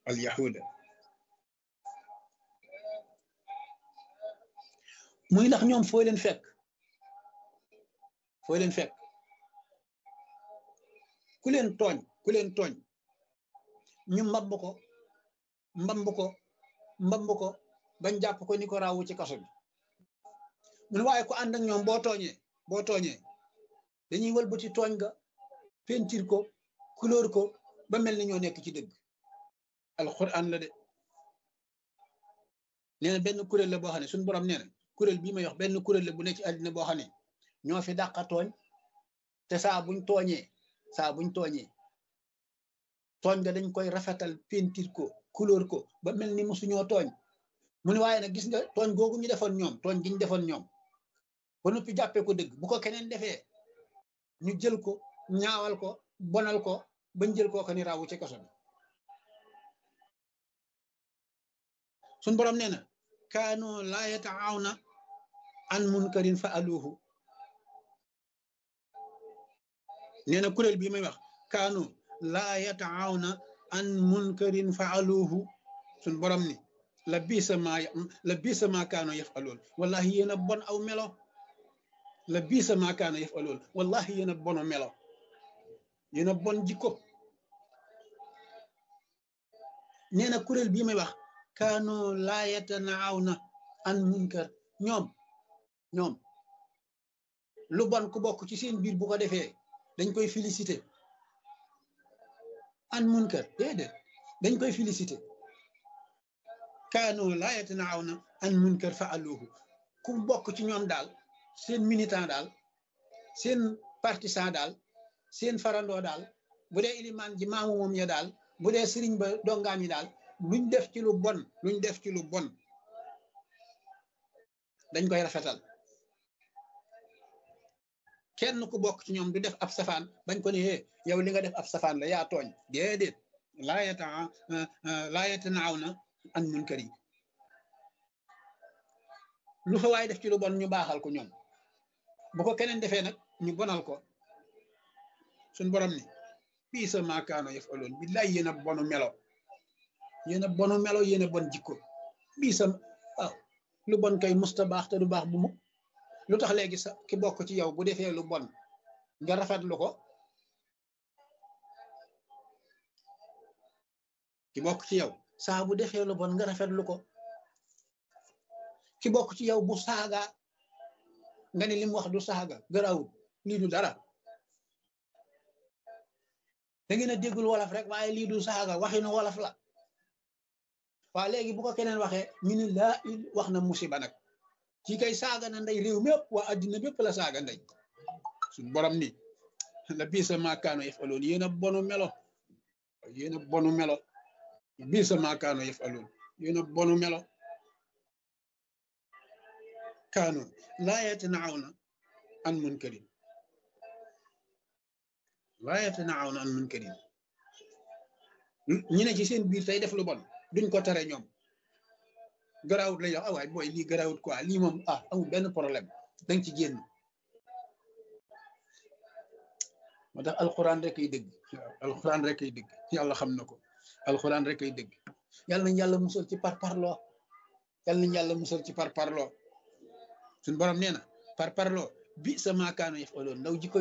al yahuda muy ndax ñoom foo leen fekk ku leen tooñ ñu mbamb ko bañ jàpp ko ni ko raawu ci kaso bi mu ne waaye ku ànd ak ñoom boo tooñee dañuy wëlbati tooñ ga peinture ko couleur ko ba mel ni ñoo nekk ci dëgg alquran la de nee na benn kuréel la boo xam ne suñu borom nee na kuréel bii may wax benn kuréel la bu ne ci àddina boo xam ne ñoo fi dàqa tooñ te saa buñ tooñee tooñ nga dañ koy rafetal peinture ko couleur ko ba mel ni mosuñoo tooñ mu ne waaye nag gis nga tooñ googu ñu defoon ñoom tooñ gi ñu defoon ñoom ba noppi jàppee ko dëgg bu ko keneen defee ñu jël ko ñaawal ko bonal ko bañ jël koo ko ni raawu ci kaso bi suñ borom nee na kaanu laa yataawna an munkarin fa aluuhu nee na kuréel bii may wax kaanu laa yataawna an munkarin fa aluuhu suñ borom ni la biisa maa kaanu yafaloon wallahi yéen a bon aw melo la biisa maa kaanu yafaloon wallahi yéen a bono melo yéen a bon jikko nee na kuréel bii may wax kaanu laa yatanaawna an munkar ñoom lu bon ku bokk ci seen biir bu ko defee dañ koy félicité an munkar déedéet dañ koy félicité kaanu laa yatanaawna an munkar faaluhu ku bokk ci ñoom daal seen militant daal seen partisan daal seen farandoo daal bu dee ilimaan ji maamu moom ya daal bu dee sëriñ ba dongaam yi daal luñ def ci lu bon dañ koy rafetal kenn ku bokk ci ñoom du def ab safaan bañ ko ne yow li nga def ab safaan la yaa tooñ déedéet laa yatanaawna an munkari lu fa waay def ci lu bon ñu baaxal ko ñoom bu ko keneen defee nag ñu bonal ko suñ borom ni bii sa maakaano yafaloon billaay yéen a bonu melo yéen a bon jikko bii sa waaw lu bon kay musta baax te du baax bu mu lu tax léegi sa ki bokk ci yow bu defee lu bon nga rafetlu ko ki bokk ci yow saa bu defee lu bon nga rafetlu ko ki bokk ci yow bu saaga nga ne li mu wax du saaga garawut lii du dara da ngeen a déggul wolof rek waaye lii du saaga waxinu wolof la waaw léegi bu ko keneen waxee ñu ni laa wax na musiba nag ci kay saaga na ndey réew mépp waa addina bépp la saaga ndey suñ borom ni la biisa maakaano yafaloon yéen a bonu melo biisa maakaano yafaloon yéen a bonu melo kaanu laa yatanaawna an munkarin ñi ne ci seen biir tey def lu bon duñ ko tere ñoom garawut lañ wax waay booy lii garawut quoi lii moom amul benn problème danga ci génn moo tax alxuraan rek ay dëgg alxuraan rek ay dëgg yàlla xam na ko alxuraan rek ay dëgg yàlla nañ yàlla musal ci parparloo suñ borom nee na parparloo bi sa maakaano yafaloon ndaw jikko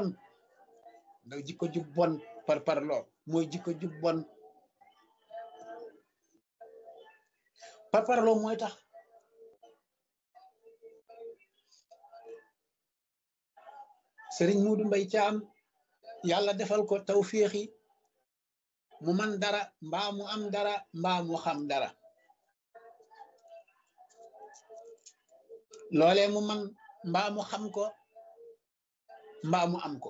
ju bon parparloo mooy jikko ju bon parparloo mooy tax Sëriñ Muudu Mbay Caam yàlla defal ko tawféexi mu man dara mbaa mu am dara mbaa mu xam dara loolee mu man mbaa mu xam ko mbaa mu am ko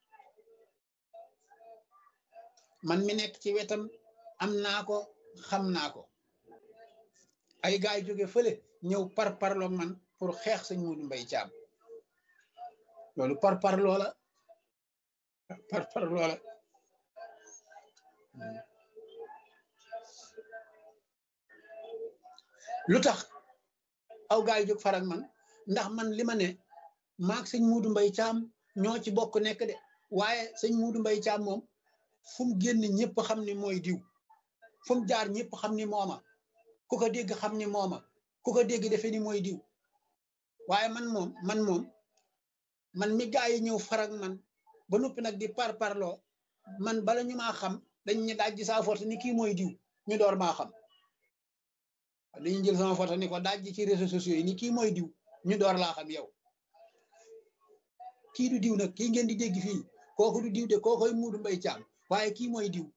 man mi nekk ci wetam am naa ko xam naa ko ay gaay jóge fële ñëw parparloo man pour xeex Sëñ Muudu Mbay Caam loolu parparloo la lu tax aw gaay jóg farak man ndax man li ma ne maag Sëñ Muudu Mbay Caam ñoo ci bokk nekk de waaye Sëñ Muudu Mbay Caam moom fu mu génn ñëpp xam ni mooy diw fu mu jaar ñëpp xam ni mooma ku ko dégg xam ni mooma ku ko dégg defe ni mooy diw waaye man mi gaa yi ñëw farag man ba noppi nag di parloo man bala ñu maa xam dañ ñu daaj saa forte ni kii mooy diw ñu door maa xam dañuy jël sama photo ni ko daaj ci réseaux sociaux yi ni kii mooy diw ñu door laa xam yow kii du diw nag kii ngeen di dégg fii kooku du diw de kookoy Muudu Mbay Caam waaye kii mooy diw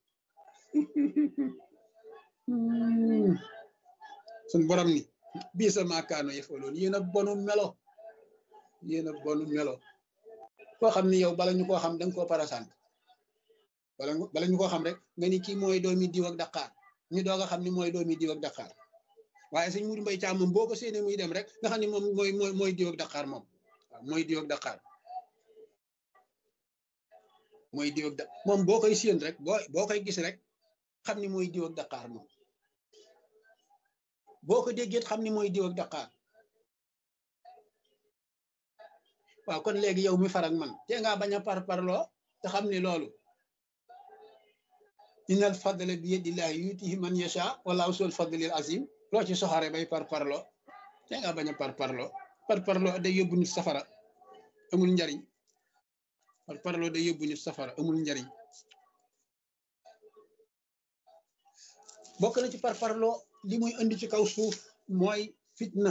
suñ borom ni bii sa maakaano yëfaloon yéen a bonu melo koo xam ni yow bala ñu koo xam da nga koo parasant bala ñu koo xam rek nga ni kii mooy doomi diw ak Dakar ñu doog a xam ni mooy doomi diw ak Dakar waaye sëñ Muudu Mbay Caam moom boo ko séenee muy dem rek nga xam ni moom mooy diw ak Dakar moom waaw mooy diw ak Dakar mooy diw ak moom boo koy séen rek boo koy gis rek xam ni mooy diw ak Dakar moom boo ko déggee xam ni mooy diw ak Dakar waaw kon léegi yow mi farak man te ngaa bañ a parloo te xam ni loolu innal fadla bi yadillahi yutihi man yasha wallahu sul fadlil azim loo ci soxare bay parloo te ngaa bañ a parloo day yóbbu nit safara amul njariñ parloo day yóbbu nit safara amul njariñ bokk na ci parloo li muy indi ci kaw suuf mooy fitna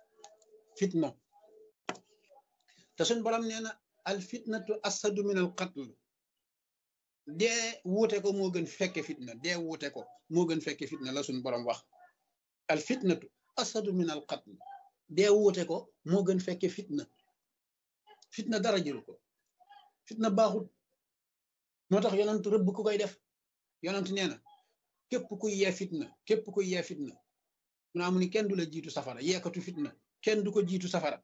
te suñ borom nee na al fitnatu asadu min al qatl dee wuute ko moo gën fekke fitna dee wuute ko moo gën fekke fitna la suñ borom wax al fitnatu asadu min al qatl dee wuute ko moo gën fekke fitna dara jëru ko fitna baaxut moo tax yonent rëbb ku koy def yonent nee na képp kuy yee fitna mu naa mu ni kenn du la jiitu safara yeekatu fitna kenn du ko jiitu safara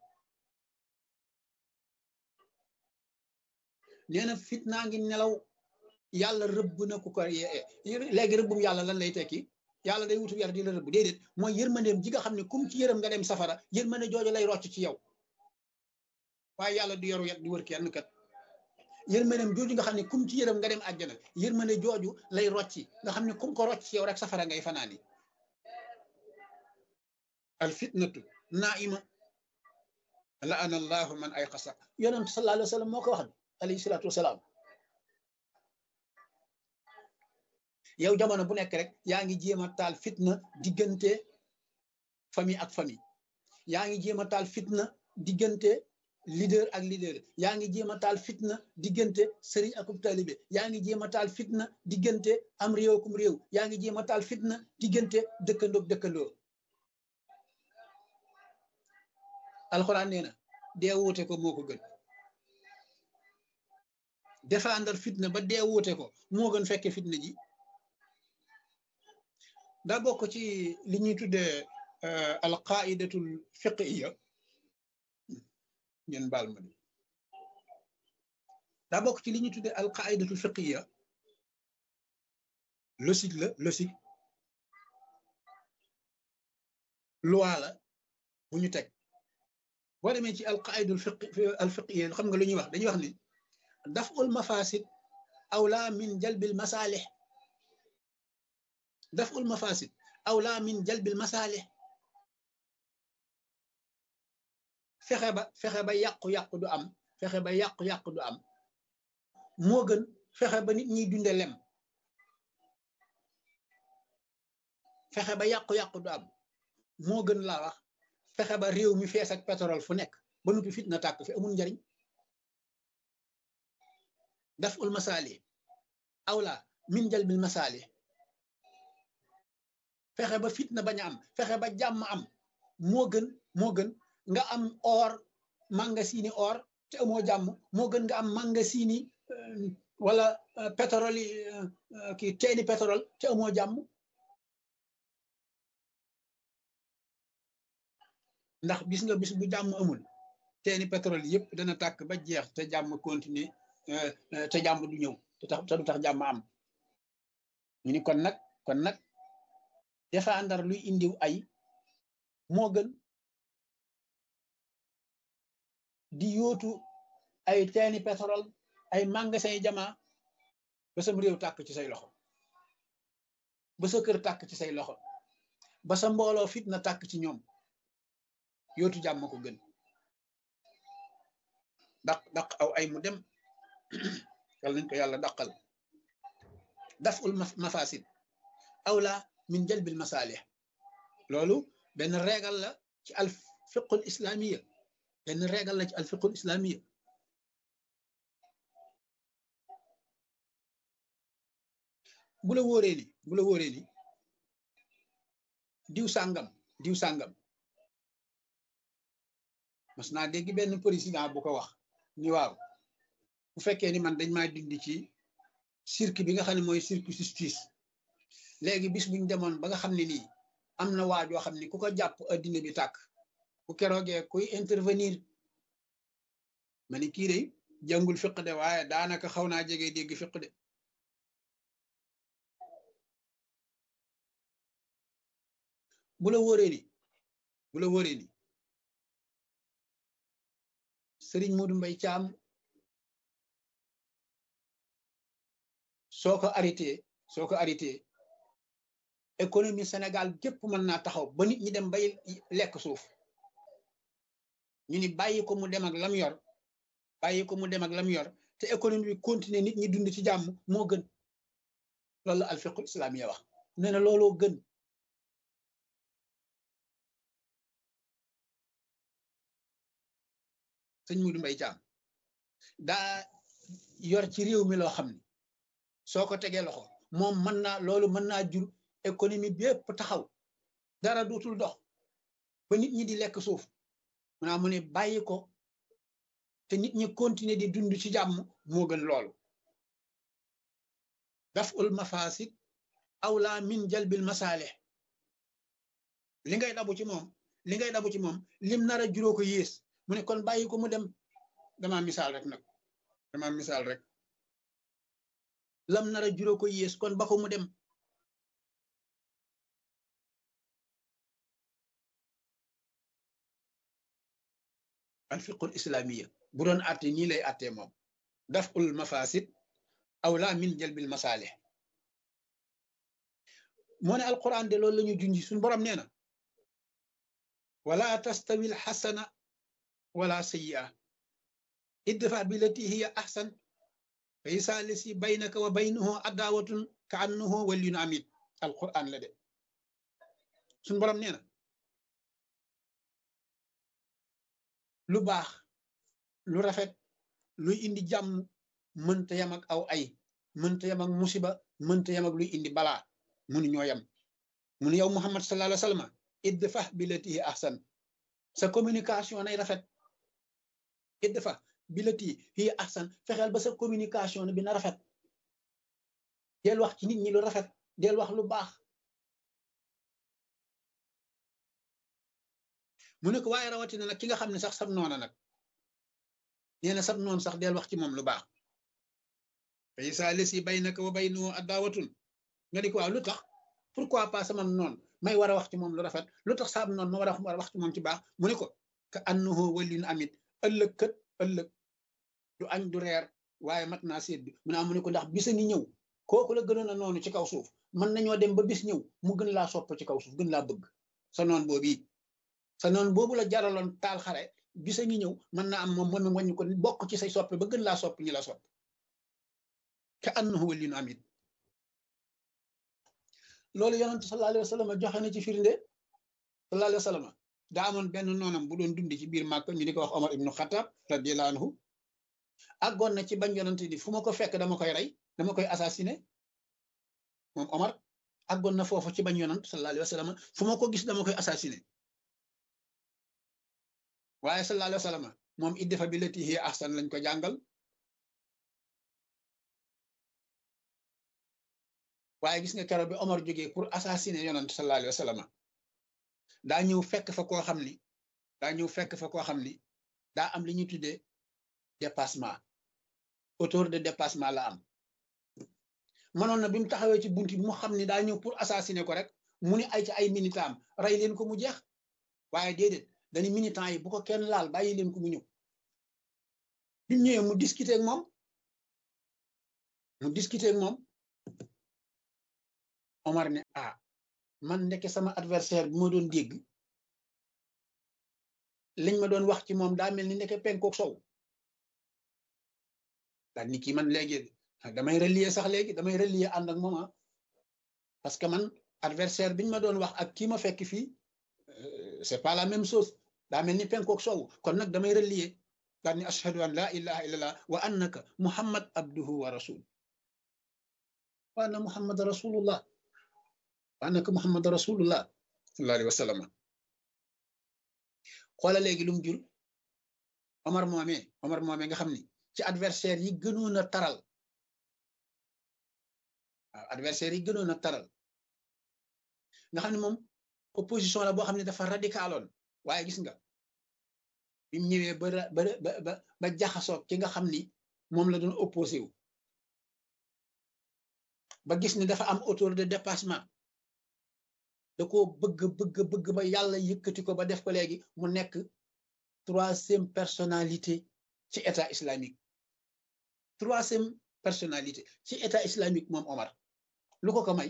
nee na fitnaa ngi nelaw yàlla rëbb na ku ko léegi rëbbum yàlla lan lay tekki yàlla day wutu yar di la rëbb déedéet mooy yërmandeem ji nga xam ne kum ci yërëm nga dem safara yërmande jooju lay rocc ci yow waaye yàlla du yoru yat di wër kenn kat yërmandeem jooju nga xam ne kum ci yërëm nga dem àjjana yërmande jooju lay rocci nga xam ne kum ko rocc ci yow rek safara ngay fanaani al fitnatu naima la ana allahu man ay xasa yonent sallallahu alayhi wa sallam moo ko wax alayhi salaatu wasalaam yow jamono bu nekk rek yaa ngi jéem a taal fitna diggante famille ak famille yaa ngi jéem a taal fitna diggante leader ak leader yaa ngi jéem a taal fitna diggante sëriñ akub taalibe yaa ngi jéem a taal fitna diggante am réew kum réew yaa ngi jéem a taal fitna diggante dëkkandoo alxuraan nee na dee wuute ko moo ko gën défendre fitna ba dee wuute ko moo gën fekke fitna ji daa bokk ci li ñuy tuddee alqaidatul fiqhiya ngeen baal ma di daa bokk ci li ñuy tuddee alqaidatul fiqhiya logique loi la bu ñu teg boo demee ci alqaidatul fiqhiya xam nga lu ñuy wax dañuy wax ni daful mafasid awla min jalbil masalih daful mafasid awla min jalbil masalih fexe ba yàqu-yàqu du am fexe ba yàqu-yàqu du am moo gën fexe ba nit ñiy dunde lem fexe ba yàqu-yàqu du am moo gën laa wax fexe ba réew mi fees ak pétrole fu nekk ba noppi fitna tàkk fi amul njariñ daful masalih awla min jalbil masalih fexe ba fitna bañ a am fexe ba jàmm am moo gën nga am or mangasini or te amoo jàmm moo gën nga am mangasini wala pétrole yi kii teeni pétrole te amoo jàmm ndax gis nga bis bu jàmm amul teeni pétrole yëpp dana tàkk ba jeex te jàmm continuer te jàmm du ñëw te du tax jàmm am ñu ni kon nag défendre luy indiw ay moo gën di yóotu ay teeni pétrole ay magasin yi jamaa ba sam réew tàkk ci say loxo ba sa kër tàkk ci say loxo ba sa mbooloo fitna tàkk ci ñoom yootu jàmm ko gën daq aw ay mu dem yàlla nañ ko yàlla daqal daful mafasid awla min jalbil masalih loolu benn régal la ci al fiqhul islamiyya benn régal la ci al fiqhul islamiyya bu la wóoree ni diw sàngam mas naa dégg benn président bu ko wax ni waaw bu fekkee ni man dañ maa dindi ci cirque bi nga xam ne mooy cirque justice léegi bis buñ demoon ba nga xam ne nii am na waajoo xam ne ku ko jàpp addina bi tàkk bu keroogee kuy intervenir ma ni kii de jàngul fiq de waaye daanaka xaw naa jege dégg fiq de bu la wóoree ni Serigne Modou Mbaye Thiam soo ko arrêté économie Sénégal gépp mën naa taxaw ba nit ñi dem bay lekk suuf ñu ni bàyyi ko mu dem ak lam yor te économie bi continuer nit ñi dund ci jàmm moo gën loolu la alfiqul islamiya wax nee na looloo gën sëñ Modou Mbaye Thiam daa yor ci réew mi loo xam ne soo ko tegee loxo moom loolu mën naa jur économie bi yépp taxaw dara dootul dox ba nit ñi di lekk suuf maanaam mu ne bàyyi ko te nit ñi continuer di dund ci jàmm moo gën loolu daful mafasid awla min jalbil masalih li ngay dabu ci moom lim nar a juróo ko yées mu ne kon bàyyi ko mu dem dama misaal rek lam nar a juróo ko yées kon ba ko mu dem alfiqul islamiya bu doon àtte nii lay àttee moom daful mafasid awla min jalbil masalih moo ne alquran de loolu la ñu junji suñu borom nee na wala tastawi alxasana wala sayyi'a idfa billati hiya ahsan fa isa lisi baynaka wa baynahu adawatun ka annahu waliyyun hamid alquran la de suñu borom nee na lu baax lu rafet luy indi jàmm mënta yam ak aw ay mënta yam ak musiba mënta yam ak luy indi balaa munu ñoo yam munu yow Muhammad sallallahu alayhi wa sallam idfa billati hiya ahsan sa communication nay rafet idfa billati hiya ahsan fexeel ba sa communication bi na rafet del wax ci nit ñi lu rafet del wax lu baax mu ne ko waaye rawatina nag ki nga xam ne sax sab noona nag nee na sab noon sax del wax ci moom lu baax fa isa lesi baynaka wa baynahu adawatun nga di ko waaw lu tax pourquoi pas sama noon may war a wax ci moom lu rafet lu tax saab noon ma war a wax ci moom ci baax mu ne ko ka annahu waliyyun hamid ëllëg du añ du reer waaye mat naa seet bi mu ne ko ndax bisa ngi ñëw kooku la gënoon a noonu ci kaw suuf mën nañoo dem ba bis ñëw mu gën laa sopp ci kaw suuf gën laa bëgg sa noon boobu la jaraloon taal xare bisa ngi ñëw mën naa am moom mën wàññi ko bokk ci say soppe ba gën laa sopp ñi la sopp ka annahu waliyyun hamid loolu yonent sallallahu alayhi wa sallam joxe na ci firnde sallallahu alayhi wa sallam daa amoon benn noonam bu doon dundi ci biir Màkka ñu di ko wax Omar ibnu Xattaab radiyallahu anhu àggoon na ci bañ yonent di fu ma ko fekk dama koy rey dama koy assassiné moom Omar àggoon na foofu ci bañ yonent sallallahu alayhi wa sallam fu ma ko gis dama koy assassiné waaye sallallahu alayhi wa sallam moom idfa billati hiya ahsan lañ ko jàngal waaye gis nga keroog bi Omar jógee pour assassiner yonent sallallahu alayhi wa sallam daa ñëw fekk fa koo xam ni daa am li ñuy tuddee dépassement autour de dépassement la am mënoon na bi mu taxawee ci bunti bi mu xam ni daa ñëw pour assassiner ko rek mu ni ay ci ay militant am rey leen ko mu jeex waaye déedéet dañu militant yi bu ko kenn laal bàyyi leen ko mu ñëw bi mu ñëwee mu discuter ak moom Omar ne ah man ndeke sama adversaire bi ma doon dégg liñ ma doon wax ci moom daa mel ni ndeke penkook sow daal ni kii man léegi damay relier sax léegi damay relier ànd ak moom parce que man adversaire biñ ma doon wax ak kii ma fekk fii c'est pas la même chose daa mel ni penkook sow kon nag damay relier daal ni ashhadu an la ilaha illallah wa annaka muhammad abduhu wa rasul wa anna muhammad rasulullah wa annaka muhammad rasulullah sallallahu alayhi wa sallam xoola léegi lu mu jur Omar moomee nga xam ni ci adversaire yi gënoon a taral waaw adversaire yi gënoon a taral nga xam ne moom opposition la boo xam ne dafa radicaloon waaye gis nga bi mu ñëwee ba jaxasoo ki nga xam ni moom la doon opposé wu ba gis ni dafa am hauteur de dépassement da ko bëgg ba yàlla yëkkati ko ba def ko léegi mu nekk troisième personnalité ci état islamique troisième personnalité ci état islamique moom Omar lu ko may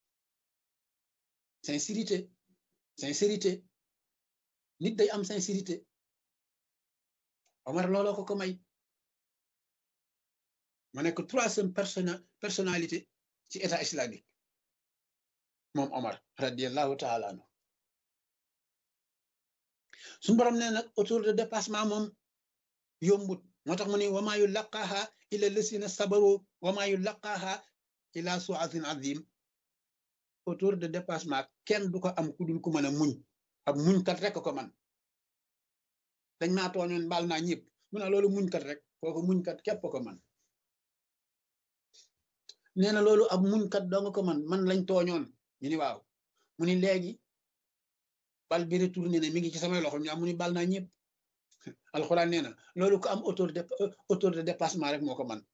sincérité nit day am sincérité Omar looloo ko may mu nekk troisième personnalité ci état islamique moom Omar radiallahu taala anhu suñu borom ne nag autour de dépassement moom yombut moo tax mu ne wamaa yulaqaaha illa lasina sabaru wamaa yulaqaaha illa suatin azim autour de dépassement kenn du ko am ku dul ku mën a muñ ab muñkat rek ko man dañ maa tooñoon baal naa ñëpp mu ne loolu muñkat rek kooku muñkat képp ko man nee na loolu ab muñkat doo nga ko man lañ tooñoon ñu ni waaw mu ni léegi bal bi retourné ne mi ngi ci samay loxo ñu am mu ni bal naa ñëpp alxuraan nee na loolu ko am autour de dépassement rek moo ko man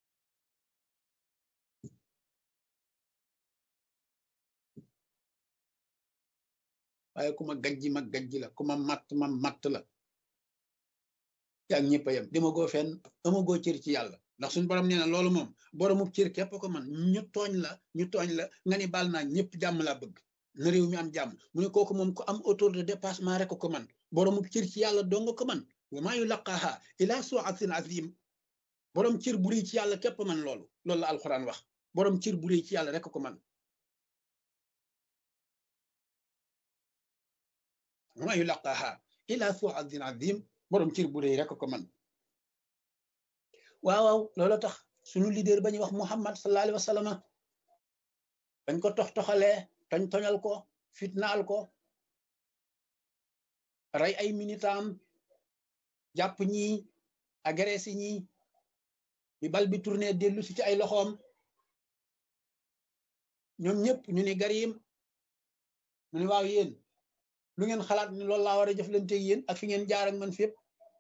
waaye ku ma gajji la ku ma matt la yaa ngi ñëpp a yem demagoo fenn amagoo cër ci yàlla ndax suñu borom nee na loolu moom boromu cër képp ko man ñu tooñ la nga ni baal naa ñëpp jàmm laa bëgg na réew mi am jàmm mu ne kooku moom ko am autour de dépassement rek ko man boromu cër ci yàlla dong ko man wa maa yulaqaaha illa zu azim azim borom cër bu rëy ci yàlla képp man loolu la alxuraan wax borom cër bu rëy ci yàlla rek ko man wa maa yulaqaaha illa zu azim azim borom cër bu rëy rek ko man waaw loolu tax suñu leader ba ñuy wax Muhammad sallallahu alayhi wa sallam dañ ko toxalee toñal ko fitnaal ko rey ay militant jàpp ñi agressé ñi bi bal bi tourné dellu si ci ay loxoom ñoom ñëpp ñu ni garim mu ni waaw yéen lu ngeen xalaat ni loolu laa war a jëflanteeg yéen ak fi ngeen jaar ak man fépp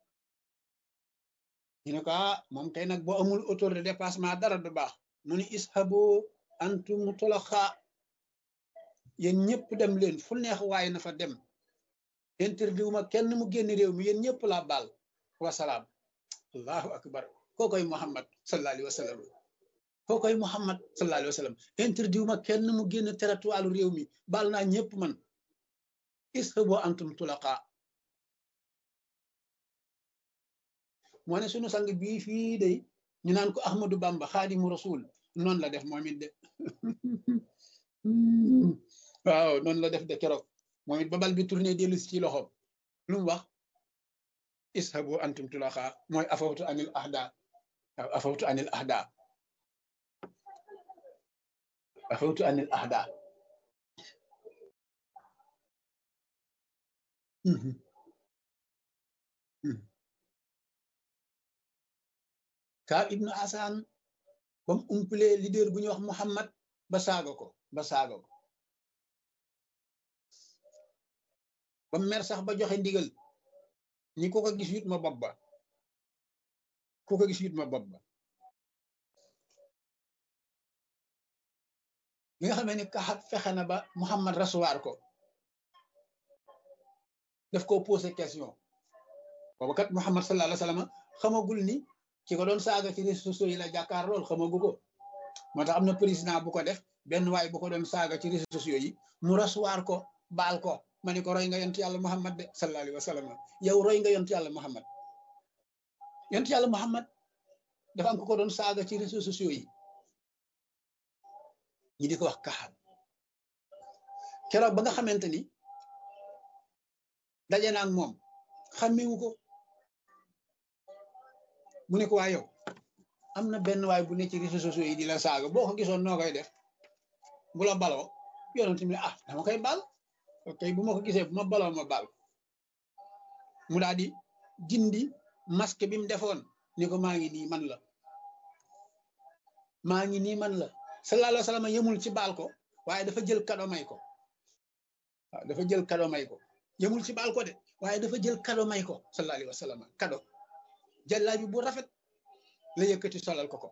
ñu ne ko moom kay nag boo amul autour de dépassement dara du baax mu ni ishabu antum tulaqa yéen ñëpp dem leen fu neex waaye na fa dem interview ma kenn mu génn réew mi yéen ñëpp laa baal wasalaam allahu akbar kookoy Muhammad sallallahu alayhi wa sallam kookoy Muhammad sallallahu alayhi wa sallam interview ma kenn mu génn territoire réew mi baal naa ñëpp man ishabu antum tulaqa moo ne sunu sang bii fii de ñu naan ko Ahmadou Bamba xaadimu rasul noonu la def moom it de waaw noonu la def de keroog moom it ba bal bi tourné dellu si ci loxoom lu mu wax ishabu antum tulaqa mooy afawtu anil ahda waaw afawtu anil ahda afawtu anil ahda Kaab ibnu Asaan ba mu umpale leader bu ñuy wax Muhammad ba saaga ko ba mu mer sax ba joxe ndigal ñi ko gis yut ma bopp ba bi nga xamee ni Kaab fexe na ba Muhammad rasuwaar ko daf ko posé question boobu kat Muhammad sallallahu alayhi wa sallam xamagul ni ki ko doon saaga ci réseaux sociaux yi la jàkkaar lool xamagu ko moo tax am na président bu ko def benn waay bu ko doon saaga ci réseaux sociaux yi mu rasuwaar ko baal ko ma ne ko roy nga yonent yàlla Muhammad de sallallahu alayhi wa sallam yow roy nga yonent yàlla Muhammad yonent yàlla Muhammad dafa am ku ko doon saaga ci réseaux sociaux yi ñi di ko wax Kaab keroog ba nga xamante ni daje na ak moom xàmmewu ko mu ne ko waa yow am na benn waay bu ne ci réseaux sociaux yi di la saaga boo ko gisoon noo koy def bu la baloo yonent mi ah dama koy baal ok bu ma ko gisee bu ma baloo ma baal mu daal di dindi masque bi mu defoon ni ko maa ngi nii man la maa ngi nii man la sallallahu alayhi wa sallam yemul ci baal ko waaye dafa jël kado may ko waaw dafa jël kado may ko yemul ci baal ko de waaye dafa jël kado may ko sallallahu alayhi wa sallam kado jàllaa bi bu rafet la yëkkati solal ko ko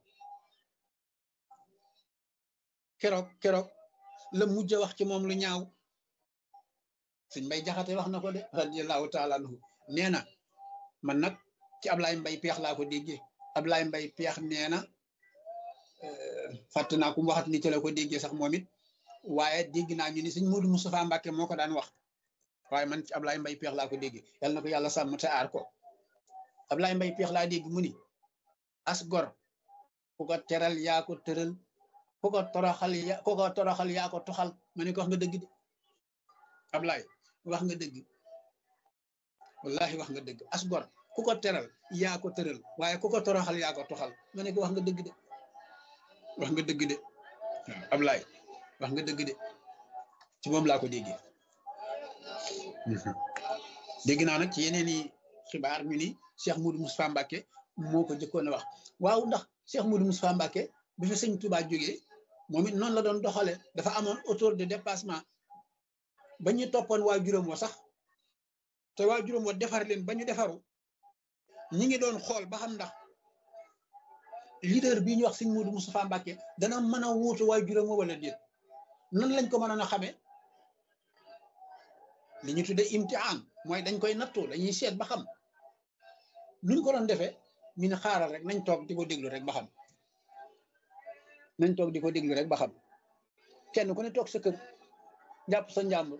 keroog la mujj wax ci moom lu ñaaw sëñ Mbay Jaxate wax na ko de radiyallahu taala anhu nee na man nag ci Ablaye Mbay Peex laa ko déggee Ablaye Mbay Peex nee na fàtt naa ku mu waxat ni ci la ko déggee sax moom it waaye dégg naa ñu ni sëñ Modou Moustapha Mbacke moo ko daan wax waaye man ci Ablaye Mbay Peex laa ko déggee yal na ko yàlla sàmm te aar ko Ablaye Mbay Peex laa dégg mu ni as gor ku ko teral yaa ko tëral ku ko toroxal yaa ko toxal ma ne ko wax nga dëgg de Ablaye wax nga dëgg wallahi wax nga dëgg as gor ku ko teral yaa ko tëral waaye ku ko toroxal yaa ko toxal ma ne ko wax nga dëgg de wax nga dëgg de waaw Ablaye wax nga dëgg de ci moom laa ko déggee dégg naa nag ci yeneen i xibaar ñu ni Cheikh Modou Moustapha Mbacke moo ko jëkkoon a wax waaw ndax Cheikh Modou Moustapha Mbacke bi fi sëñ Touba jógee moom it noonu la doon doxale dafa amoon autour de dépassement ba ñu toppoon waa juróom wa sax te waa juróom wa defar leen ba ñu defaru ñi ngi doon xool ba xam ndax leader bii ñu wax sëñ Modou Moustapha Mbacke dana mën a wuutu waa juróom wa wala déet nan lañ ko mënoon a xamee li ñu tuddee imtihaan mooy dañ koy nattu dañuy seet ba xam nuñ ko doon defee ñu ne xaaral rek nañ toog di ko déglu rek ba xam nañ toog di ko déglu rek ba xam kenn ku ne toog sa kër jàpp sa njàmbur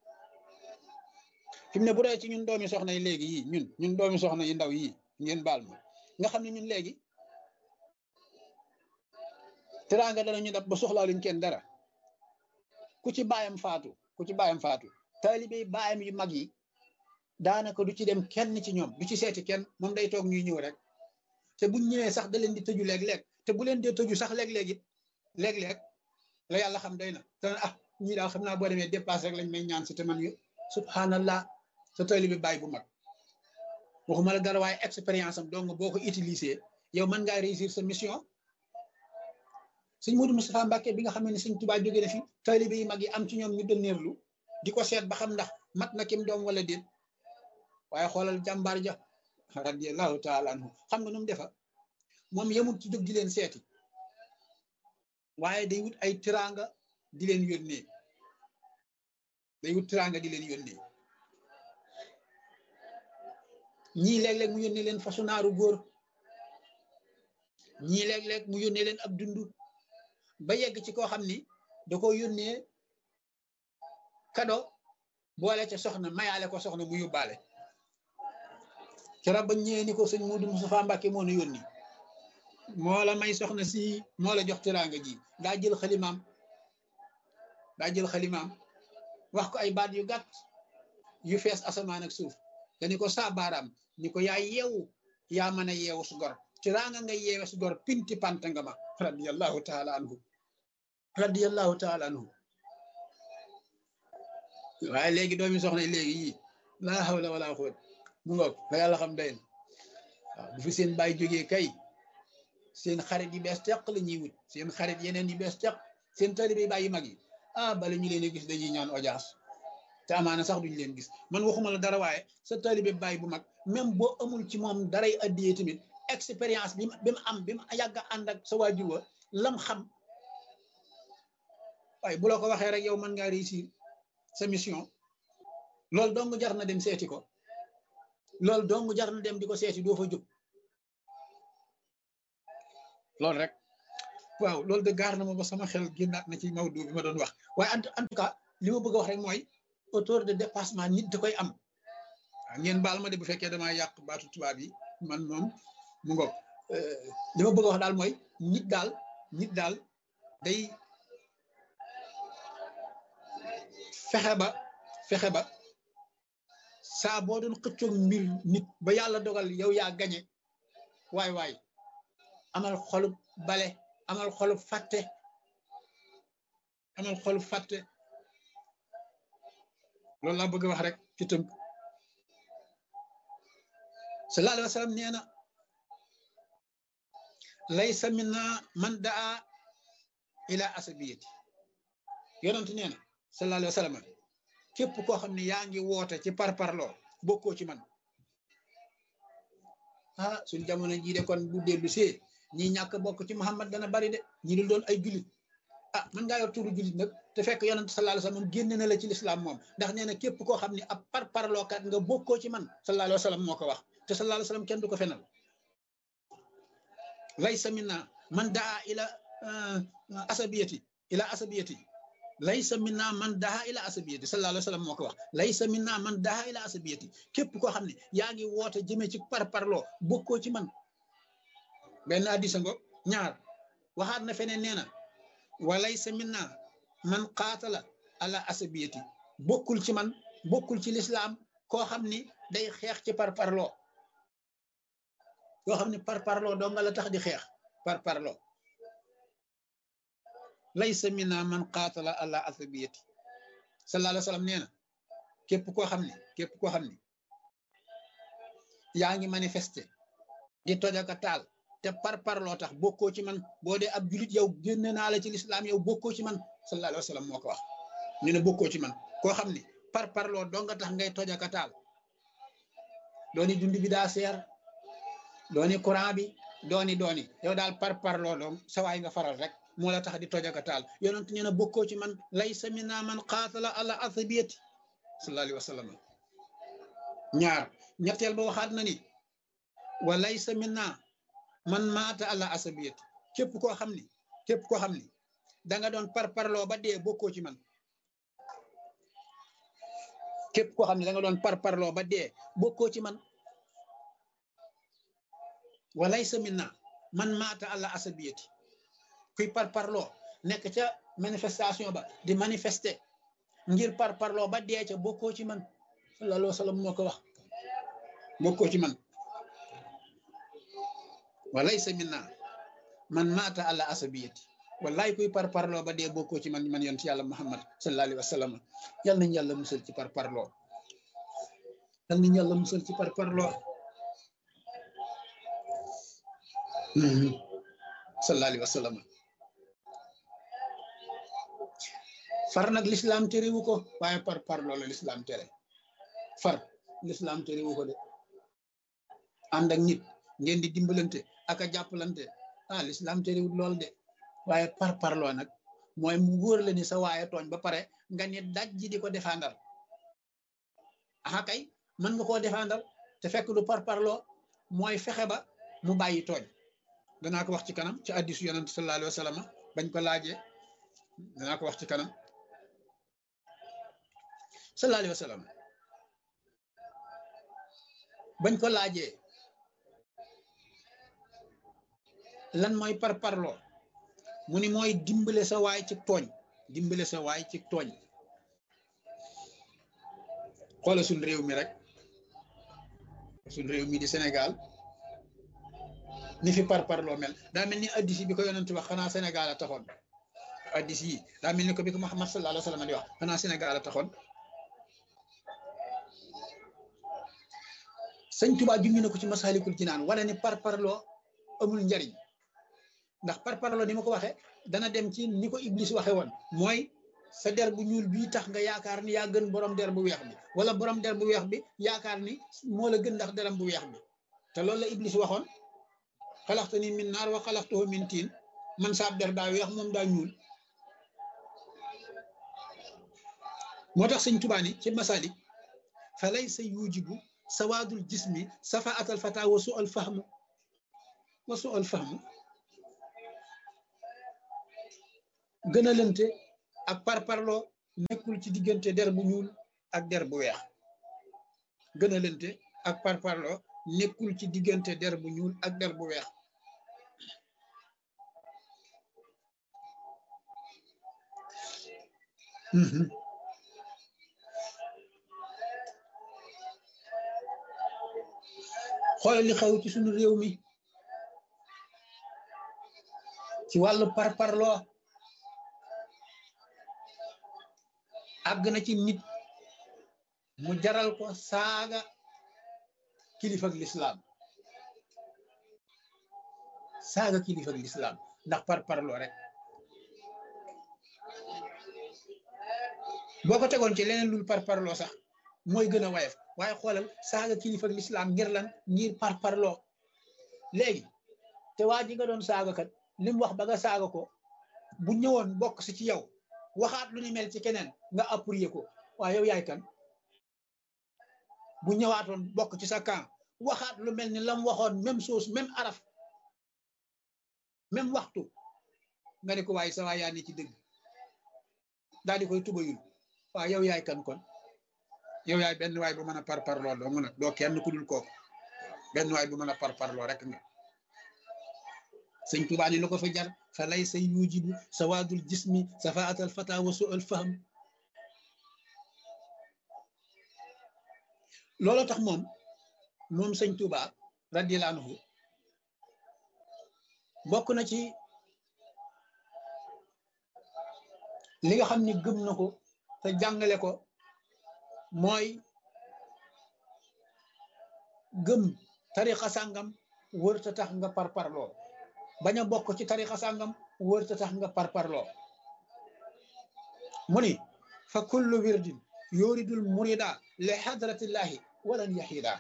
fi mu ne bu dee ci ñun doomi soxna yi léegi yii ñun doomi soxna yi ndaw yii ngeen baal ma nga xam ne ñun léegi teraanga danañu dab ba soxlaaluñ kenn dara ku ci baayam faatu taalibe baayam yu mag yi daanaka du ci dem kenn ci ñoom du ci seeti kenn moom day toog ñuy ñëw rek te buñ ñëwee sax da leen di tëju léeg-léeg te bu leen dee tëju sax léeg-léeg it léeg-léeg la yàlla xam doy na te ah ñii daal xam naa boo demee dépasse rek lañ may ñaan si te man yu subhanallah sa taalibe baay bu mag waxuma la dara waaye expérience am donc boo ko utiliser yow mën ngaa réussir sa mission sëñ Modou Moustapha Mbacke bi nga xam ne sëñ Tuubaa jóge na fi taalibe yi mag yi am ci ñoom ñu dënneerlu di ko seet ba xam ndax mat na kim doom wala déet waaye xoolal jàmbaar ja radiyallahu taala anhu xam nga nu mu defa moom yemul ci jóg di leen seeti waaye day wut ay tiraanga di leen yónnee ñii léeg-léeg mu yónnee leen fasu naaru góor ñii léeg-léeg mu yónnee leen ab dundu ba yegg ci koo xam ni da ko yónnee kado boole ca soxna mayaale ko soxna mu yóbbaale keroog ba ñëwee ni ko sëñ Modou Moustapha Mbacke moo nu yónni moo la may soxna si moo la jox teraanga ji daa jël xalimaam wax ko ay baat yu gàtt yu fees asamaan ak suuf dani ko saa baaraam ni ko yaa yeewu yaa mën a yeewu su gor teraanga nga yeewe su gor pinti panta nga ma radiyallahu taala anhu waaye léegi doomi soxna léegi yii laa hawla wala quwwata mu ngoog la yàlla xam doy na waaw bu fi seen baay jógee kay seen xarit yi bees teq la ñuy wut seen xarit yeneen yi bees teq seen taalibe baay yu mag yi bala ñu leen gis dañuy ñaan audience te amaana sax duñu leen gis man waxuma la dara waaye sa taalibe baay bu mag même boo amul ci moom daray addiyee tamit expérience bi mu yàgg a ànd ak sa waajur wa lam xam waaye bu la ko waxee rek yow mën ngaa réussir sa mission loolu dong jar na dem seeti ko loolu dong jar na dem di ko seeti doo fa jóg loolu rek waaw loolu de gaar na ma ba sama xel génnaat na ci Maodo bi ma doon wax waaye en tout cas li ma bëgg a wax rek mooy hauteur de dépassement nit da koy am waaw ngeen baal ma de bu fekkee damaa yàq baatu tubaab yi man moom mu ngoog li ma bëgg a wax daal mooy nit daal day fexe ba saa boo doon xëccoog mbir nit ba yàlla dogal yow yaa gañe waay amal xolub bale amal xolub fàtte loolu laa bëgg a wax rek ci tënk sallallahu alayhi wa sallam nee na laysa minna man daa ila asabiyati yonent nee na sallallahu alayhi wa sallam képp koo xam ne yaa ngi woote ci parparloo bokkoo ci man suñ jamono jii de kon bu dellu see ñi ñàkk bokk ci Muhammad dana bari de ñi dul doon ay jullit mën ngaa yor turu jullit nag te fekk yonent sallallahu alayhi wa sallam génne na la ci lislaam moom ndax nee na képp koo xam ne ab parparlookat nga bokkoo ci man sallallahu alayhi wa sallam moo ko wax te sallallahu alayhi wa sallam kenn du ko fenal laysa minna man daa ila asabiyati laysa minna man daa ila asabiyati sallallahu alayhi wa sallam moo ko wax laysa minna man daa ila asabiyati képp koo xam ne yaa ngi woote jëmee ci parparloo bokkoo ci man benn addisa ngo ñaar waxaat na feneen nee na wa laysa minna man qaatala ala asabiyati bokkul ci man bokkul ci lislaam koo xam ni day xeex ci parparloo koo xam ni parparloo doo nga la tax di xeex parparloo laysa minna man qaatala ala asabiyati sallallahu alayhi wa sallam nee na képp koo xam ni yaa ngi manifester di tojaka taal te parparloo tax bokkoo ci man boo dee ab julit yow génne naa la ci lislaam yow bokkoo ci man sallallahu alayhi wa sallam moo ko wax ñu ne bokkoo ci man koo xam ni parparloo doo nga tax ngay tojaka taal dooni dund bi daa seer dooni courant bi dooni yow daal parparloo doom sawaay nga faral rek moo la tax di tojaka taal yonent ñu ne bokkoo ci man laysa minna man qaatala ala asabiyati sallallahu alayhi wa sallam ñetteel ba waxaat na ni wa laysa minna man maata ala asabiyati képp koo xam ni da nga doon parparloo ba dee bokkoo ci man képp koo xam ne da nga doon parparloo ba dee bokkoo ci man wa laysa minna man maata ala asabiyati kuy parparloo nekk ca manifestation ba di manifester ngir parparloo ba dee ca bokkoo ci man sallallahu alayhi wa sallam moo ko wax bokkoo ci man wa laysa minna man maata ala asabiyati wallaay kuy parparloo ba dee bokkoo ci man yonent yàlla Muhammad sallallahu alayhi wa sallam yal nañu yàlla musal ci parparloo sallallahu alayhi wa sallam far nag l'islam terewu ko waaye parparloo la l'islam tere l'islam terewu ko de ànd ak nit ngeen di dimbalante ak a jàppalante l'islam terewul lool de waaye parparloo nag mooy mu wóor la ni sa waaye tooñ ba pare nga ne daj ji di ko défendal kay mën nga koo défendal te fekk du parparloo mooy fexe ba mu bàyyi tooñ danaa ko wax ci kanam ci hadiisu yonent sallallahu alayhi wa sallam bañ ko laajee danaa ko wax ci kanam sallallahu alayhi wa sallam bañ ko laajee lan mooy parparloo mu ni mooy dimbale sa waay ci tooñ xoola suñ réew mi rek suñ réew mi di Sénégal ni fi parparloo mel daa mel ni addis yi bi ko yonent wax xanaa Sénégal a taxoon addis yi daa mel ni ko bi ko Muhammad sallallahu alayhi wa sallam di wax xanaa Sénégal a taxoon sëñ Tuubaa junñu na ko ci Masaalikul Jinaan wala ni parparloo amul njariñ ndax parparloo ni ma ko waxee dana dem ci ni ko Iblis waxe woon mooy sa der bu ñuul bii tax nga yaakaar ni yaa gën borom der bu weex bi wala borom der bu weex bi yaakaar ni moo la gën ndax deram bu weex bi te loolu la Iblis waxoon xalaxtani min naar wa xalaxtuhu min tiin man saab der daa weex moom daa ñuul moo tax sëñ Tuubaa ni ci Masaalik fa laysa yujibu sawaadul jismi safaatal fata wa su al fahmu gënalante ak parparloo nekkul ci diggante der bu ñuul ak der bu weex gënalante ak parparloo nekkul ci diggante der bu ñuul ak der bu weex xoolal li xew ci sunu réew mi ci wàllu parparloo àgg na ci nit mu jaral ko saaga kilifak lislaam ndax parparloo rek boo ko tegoon ci leneen lul parparloo sax mooy gën a wayef waaye xoolal saaga kilifak lislaam ngir lan ngir parparloo léegi te waa ji nga doon saaga kat li mu wax ba nga saaga ko bu ñëwoon bokk si ci yow waxaat lu ni mel ci keneen nga appuyer ko waaye yow yaay kan bu ñëwaatoon bokk ci sa camp waxaat lu mel ni lam waxoon même chose même araf même waxtu nga ne ko waaye sa waay yaa ne ci dëgg daal di koy tubayul waaye yow yaay kan kon yow yaay benn waay bu mën a parparloo doo mën a doo kenn ku dul kooku benn waay bu mën a parparloo rek nga sëñ Tuubaa ni lu ko fa jar fa lay say yujibu sawaadul jismi safaatal fata wa su'al fahm loolu tax moom sëñ Tuubaa radiyallaahu anhu bokk na ci li nga xam ni gëm na ko te jàngale ko mooy gëm tarixa sàngam wërta tax nga parparloo bañ a bokk ci tarixa sàngam wërta tax nga parparloo mu ni fa kullu wirdin yuridul murida li hadratillahi walan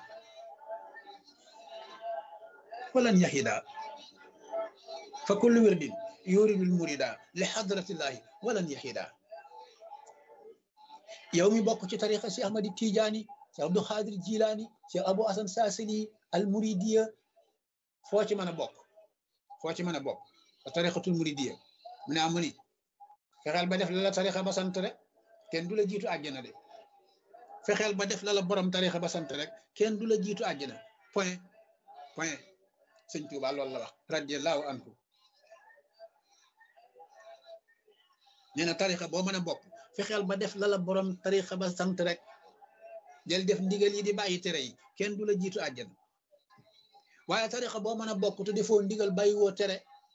yahida fa kullu wirdin yuridul murida li hadratillahi walan yahida yow mi bokk ci tarixa si Ahmadi Tijaani si Abdou Xaadir Jilaani si Abu Hasan Saasili al muridiya foo ci mën a bokk tarixatul muridiya mu ne amu ni fexeel ba def la la tarixa ba sant rek kenn du la jiitu àjjana de fexeel ba def la la borom tarixa ba sant rek kenn du la jiitu àjjana point sëñ Tuubaa loolu la wax radiyallahu anhu nee na tarixa boo mën a bokk fexeel ba def la la borom tarixa ba sant rek del def ndigal yi di bàyyi tere yi kenn du la jiitu àjjana waaye tarixa boo mën a bokk te defoo ndigal bàyyi woo tere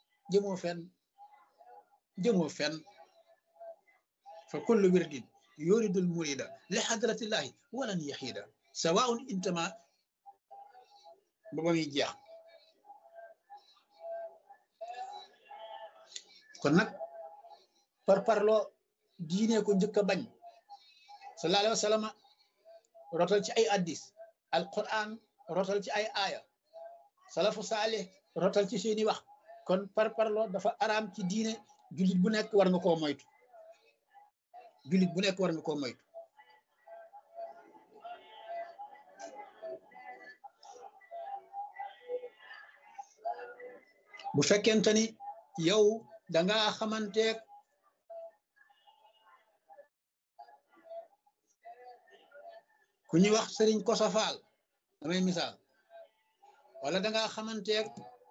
jëmoo fenn fa kullu wirdin yuridul murida li hadratillahi walan yahida sawaun intama ba ba muy jeex kon nag parparloo diine ko njëkk a bañ sallallahu alayhi wa sallam rotal ci ay addis alquran rotal ci ay aaya salafu saalih rotal ci seeni wax kon parparloo dafa araam ci diine jullit bu nekk war nga koo moytu bu fekkente ni yow danga xamanteeg ku ñuy wax sëriñ Koso Faal damay misaal wala danga xamanteeg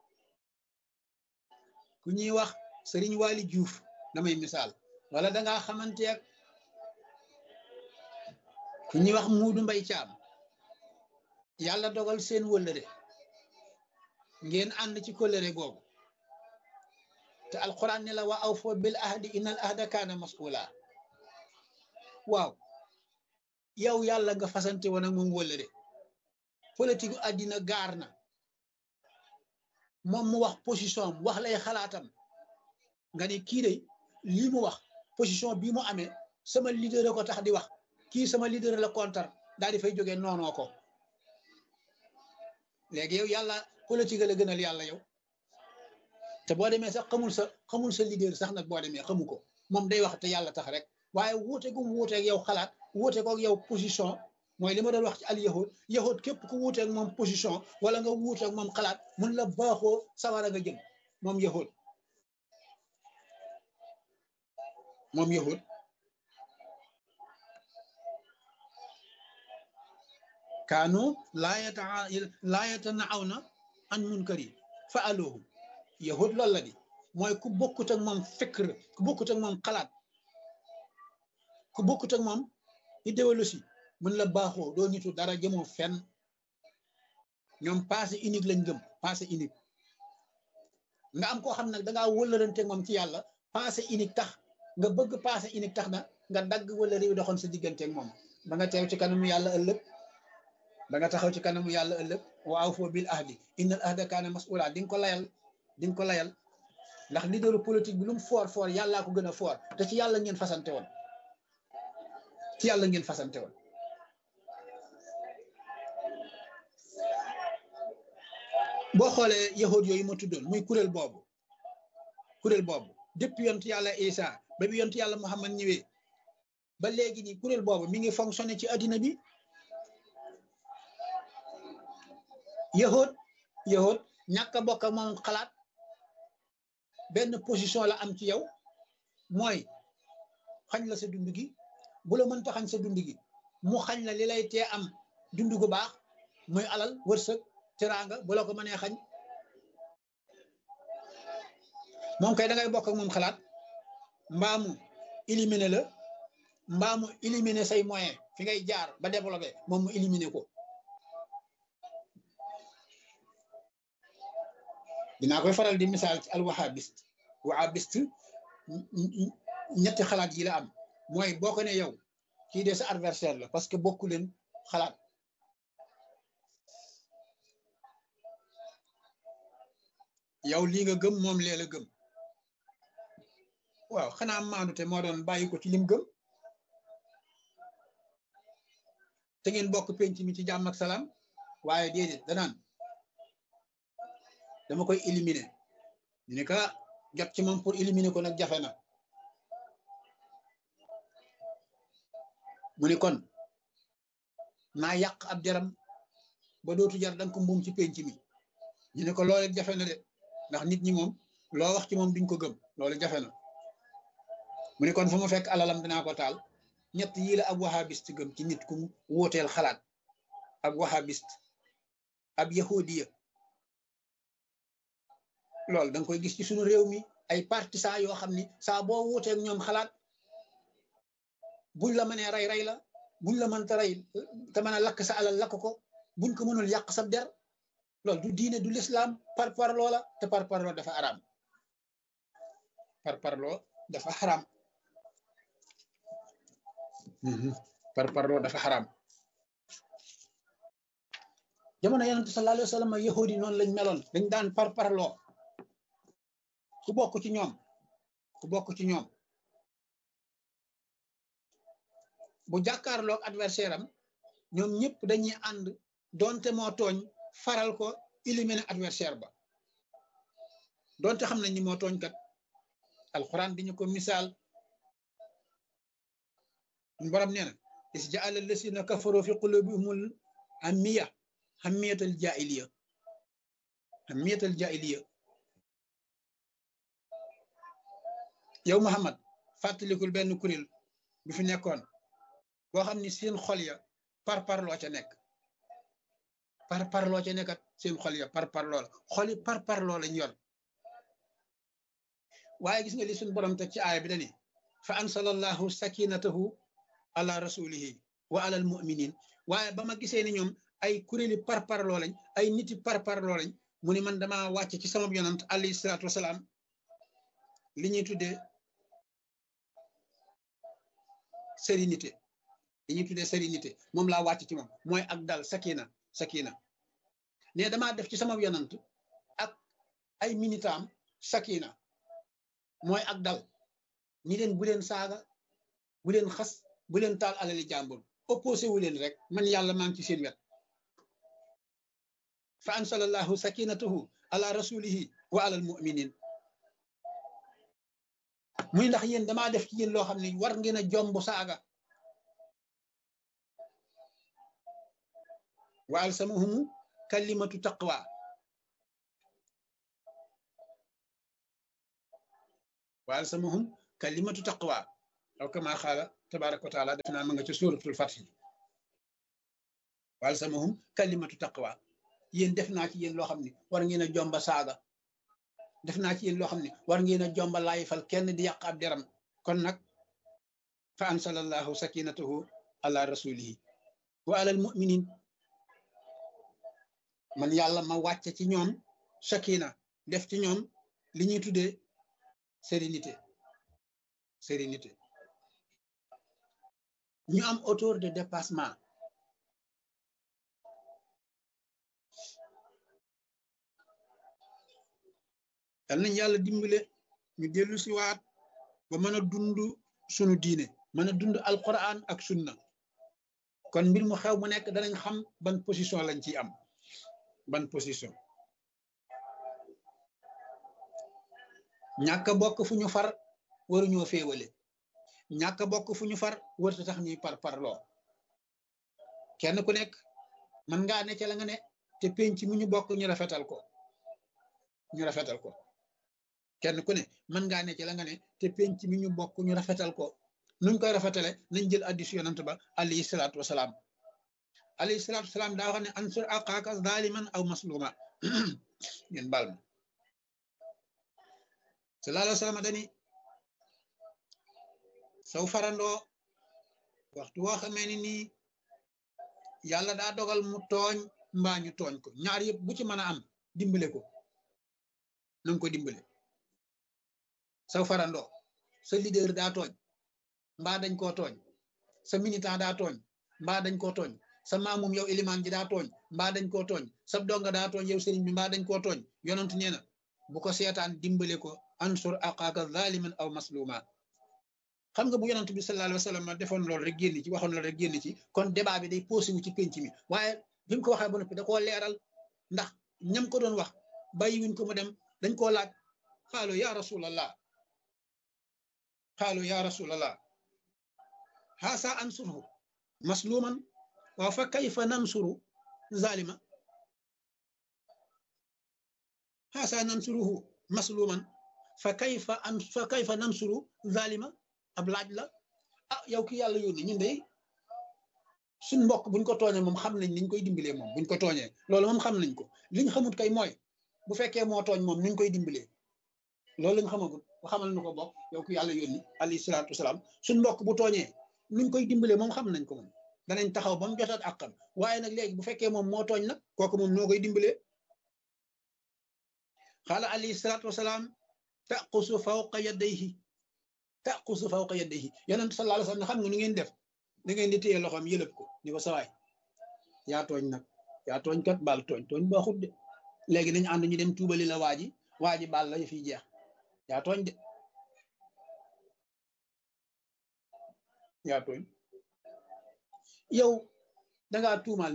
ku ñuy wax sëriñ Waali Juuf damay misaal wala danga xamanteeg ku ñuy wax Muudu Mbay Caam yàlla dogal seen wëllëre ngeen ànd ci kóllëre googu te alquran ne la wa awfu bil ahdi innal ahda kaana mas'uula waaw yow yàlla nga fasante woon ak moom wëllëre politique àddina gaar na moom mu wax position am wax lay xalaatam nga ne kii de lii mu wax position bii mu amee sama leader ko tax di wax kii sama leader la contre daal di fay jógee noonoo ko léegi yow yàlla politique la gënal yàlla yow te boo demee sax xamul sa leader sax nag boo demee xamu ko moom day wax te yàlla tax rek waaye wuute gu mu wuuteeg yow xalaat wuute koog yow position mooy li ma doon wax ci al yahud képp ku wuuteeg moom position wala nga wuuteeg moom xalaat mun la baaxoo sawara nga jëm moom yahud moom yahud kaanu laa yatanahawna an munkari fa'aluhu yahud loolu la di mooy ku bokkut ak moom fikr ku bokkut ak moom xalaat ku bokkut ak moom idéologie mën la baaxoo doo nitu dara jëmoo fenn ñoom passé unique lañ gëm passé unique nga am koo xam nag dangaa wëlërante moom ci yàlla passé unique tax nga bëgg passé unique tax na nga dagg wala réew doxoon sa diggante ak moom ba nga teew ci kanamu yàlla ëllëg da nga taxaw ci kanamu yàlla ëllëg wa awfu bil ahdi innal ahda kaana mas'uula di nga ko layal ndax leaderu politique bi lu mu foor yàllaa ko gën a foor te ci yàlla ngeen fasante woon boo xoolee yahud yooyu ma tuddoon muy kuréel boobu depuis yontu yàlla Isa ba bi yontu yàlla Muhammad ñëwee ba léegi nii kuréel boobu mi ngi fonctionné ci addina bi yahud ñàkk a bokk ak moom xalaat benn position la am ci yow mooy xañ la sa dund gi bu la mënta xañ sa dund gi mu xañ la li lay tee am dund gu baax muy alal wërsëg teraanga bu la ko mënee xañ moom kay da ngay bokk ak moom xalaat mbaamu éliminer la mbaamu éliminer say moyen fi ngay jaar ba développé moom mu éliminer ko dinaa koy faral di misaal ci al wahabiste ñetti xalaat yi la am mooy boo ko ne yow kii de sa adversaire la parce que bokku leen xalaat yow lii nga gëm moom lee la gëm waaw xanaa maandute moo doon bàyyi ko ci lim gëm te ngeen bokk penc mi ci jàmm ak salaam waaye déedéet danaan dama koy éliminer ñu ne ka jot ci moom pour éliminer ko nag jafe na mu ne kon naa yàq ab deram ba dootu jar danga ko mbuum ci penc mi ñu ne ko loolu jafe na de ndax nit ñi moom loo wax ci moom duñ ko gëm loolu jafe na mu ne kon fu mu fekk alalam dinaa ko taal ñett yii la ab wahabiste gëm ci nit ku wóoteel xalaat ab wahabiste ab yahudiya loolu da nga koy gis ci suñu réew mi ay partisan yoo xam ni saa boo wuuteeg ñoom xalaat buñ la mënee rey la buñ la mënta rey te mën a lakk sa alal lakk ko buñ ko mënul yàq sa der loolu du diine du lislaam parparloo la te parparloo dafa araam parparloo dafa xaraam parparloo dafa xaraam jamono yonent sallallahu alayhi wa sallam yahudi noonu lañ meloon dañ daan parparloo ku bokk ci ñoom bu jàkkaarloog adversaire am ñoom ñëpp dañuy ànd donte moo tooñ faral ko éliminer adversaire ba donte xam nañ ni moo tooñ kat alquran di ñu ko misaal ñu borom nee na is ja'ala allasina kafaru fi qulubihimul hamiyatal jaahiliya yow Muhammad fàttalikul benn kuréel bi fi nekkoon boo xam ni seen xol ya parparloo ca nekk seen xol ya parparloo la xol yi parparloo lañ yor waaye gis nga li suñu borom teg ci aaya bi dani fa ansalallahu sakinatahu ala rasulihi wa ala al muminin waaye ba ma gisee ni ñoom ay kuréeli parparloo lañ ay niti parparloo lañ mu ni man dama wàcc ci sama yonant alayhi salaatu wasalaam li ñuy tuddee sérénité moom laa wàcc ci moom mooy ak dal sakina ne damaa def ci sama yonant ak ay minitaam sakina mooy ak dal ñi leen bu leen saaga bu leen xas bu leen taal alali jàmbur opposé wu leen rek man yàlla maa ngi ci seen wet fa ansalallahu sakinatahu ala rasulihi wa ala al muminin muy ndax yéen damaa def ci yéen loo xam ne war ngeen a jomb saaga wa alsamahum kalimatu taqwa wa alsamahum kalimatu taqwa aw kama xaala tabaraka wa taala def naa ma nga ci suratul fath wal samahum kalimatu taqwa yéen def naa ci yéen loo xam ne war ngeen a jomba saaga def naa ci yéen loo xam ne war ngeen a jomba laayifal kenn di yàq ab deram kon nag fa ansalallahu sakinatahu ala rasulihi wa alal muminin man yàlla ma wàcce ci ñoom sakina def ci ñoom li ñuy tuddee sérénité ñu am hauteur de dépassement yal nañ yàlla dimbale ñu dellu si waat ba mën a dund sunu diine mën a dund alquran ak sunna kon mbir mu xew mu nekk danañ xam ban position lañ ciy am ban position ñàkk bokk fu ñu far waruñoo féewale ñàkk bokk fu ñu far warta tax ñuy parloo kenn ku nekk mën ngaa ne ca la nga ne te penc mi ñu bokk ñu rafetal ko kenn ku ne mën ngaa ne ci la nga ne te penc mi ñu bokk ñu rafetal ko nuñ koy rafetale nañ jël addis yonant ba alayhi salaatu wasalaam daa wax ne ansur aqaaka zaliman aw masluma ngeen baal ma sallallahu alayhi wa sallam dani saw farandoo waxtu woo xamee ni nii yàlla daa dogal mu tooñ mbaa ñu tooñ ko ñaar yëpp bu ci mën a am dimbale ko nanga ko dimbale saw farandoo sa leader daa tooñ mbaa dañ koo tooñ sa militant daa tooñ mbaa dañ koo tooñ sa maamum yow ilimaan ji daa tooñ mbaa dañ koo tooñ sa donga daa tooñ yow sëriñ bi mbaa dañ koo tooñ yonent nee na bu ko seetaan dimbale ko ansur aqaaka zaliman aw masluma xam nga bu yonent bi sallallahu alayhi wa sallam defoon loolu rek génn ci waxoon loolu rek génn ci kon débat bi day posé wu ci penc mi waaye bi mu ko waxee ba noppi da koo leeral ndax ñam ko doon wax bàyyi wuñ ko mu dem dañ koo laaj xaalu ya rasulallah xaasa ansurhu masluman waaw fa kayfa nansuru zalima xaasa nansuruhu masluman fa kayfa nansuru zalima ab laaj la yow ki yàlla yónni ñun de suñ mbokk buñ ko tooñee moom xam nañ niñ koy dimbalee moom buñ ko tooñee loolu moom xam nañ ko liñ xamut kay mooy bu fekkee moo tooñ moom nuñ koy dimbalee loolu lañ xamagul ba xamal nu ko bokk yow ki yàlla yónni alayhi salaatu wasalaam suñ mbokk bu tooñee nuñ koy dimbalee moom xam nañ ko moom danañ taxaw ba mu jotaat àqam waaye nag léegi bu fekkee moom moo tooñ nag kooku moom noo koy dimbalee xaala alayhi salaatu wasalaam taqusu fawqa yadayhi yonent sallallahu alayhi wasallam xam nga nu ngeen def da ngeen di téye loxoom yëlëb ko ni ko sawaay yaa tooñ nag yaa tooñ kat baal tooñ baaxut de léegi nañ ànd ñu dem tuubali la waa ji baal la yu fiy jeex yaa tooñ de yaa tooñ yow dangaa tuumaal